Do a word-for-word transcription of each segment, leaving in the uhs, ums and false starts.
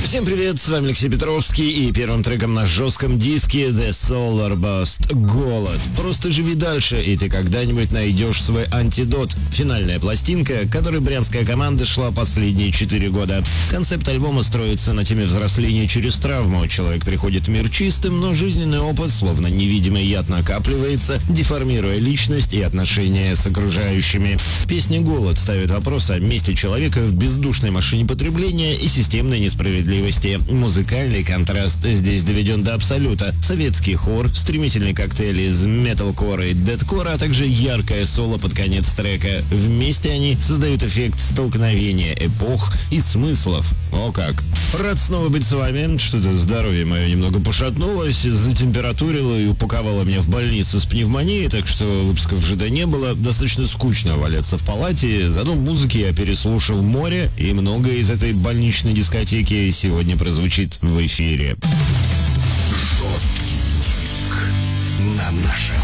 Всем привет, с вами Алексей Петровский, и первым треком на жестком диске The Solar Burst «Голод». Просто живи дальше, и ты когда-нибудь найдешь свой антидот. Финальная пластинка, к которой брянская команда шла последние четыре года. Концепт альбома строится на теме взросления через травму. Человек приходит в мир чистым, но жизненный опыт, словно невидимый яд, накапливается, деформируя личность и отношения с окружающими. Песня «Голод» ставит вопрос о месте человека в бездушной машине потребления и системной несправедливости. Музыкальный контраст здесь доведен до абсолюта. Советский хор, стремительный коктейль из металкора и дэдкора, а также яркое соло под конец трека. Вместе они создают эффект столкновения эпох и смыслов. О как! Рад снова быть с вами. Что-то здоровье мое немного пошатнулось, затемпературило и упаковало меня в больницу с пневмонией, так что выпусков ЖД не было. Достаточно скучно валяться в палате. Зато музыки я переслушал море, и многое из этой больничной дискотеки сегодня прозвучит в эфире. Жесткий диск на нашем.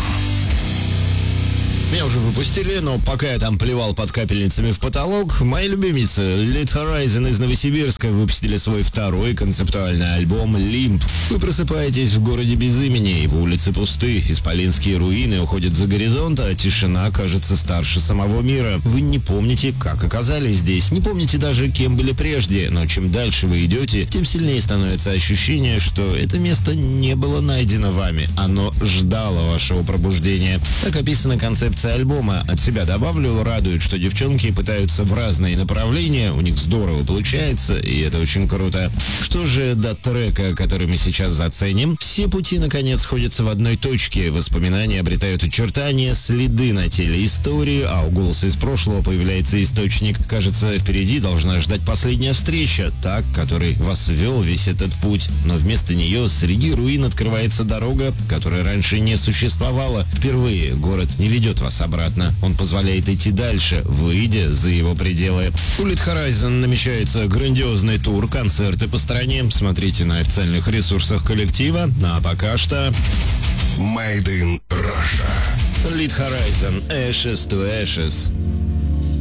Меня уже выпустили, но пока я там плевал под капельницами в потолок, мои любимицы Lit Horizon из Новосибирска выпустили свой второй концептуальный альбом «Лимб». Вы просыпаетесь в городе без имени, его улицы пусты, исполинские руины уходят за горизонт, а тишина кажется старше самого мира. Вы не помните, как оказались здесь, не помните даже, кем были прежде, но чем дальше вы идете, тем сильнее становится ощущение, что это место не было найдено вами, оно ждало вашего пробуждения. Так описана концепция альбома. От себя добавлю, радует, что девчонки пытаются в разные направления, у них здорово получается, и это очень круто. Что же до трека, который мы сейчас заценим? Все пути, наконец, сходятся в одной точке. Воспоминания обретают очертания, следы на теле истории, а у голоса из прошлого появляется источник. Кажется, впереди должна ждать последняя встреча, та, которой вас вел весь этот путь. Но вместо нее среди руин открывается дорога, которая раньше не существовала. Впервые город не ведет вас обратно. Он позволяет идти дальше, выйдя за его пределы. У Lit Horizon намечается грандиозный тур, концерты по стране. Смотрите на официальных ресурсах коллектива. А пока что... Made in Russia. Lit Horizon, Ashes to Ashes.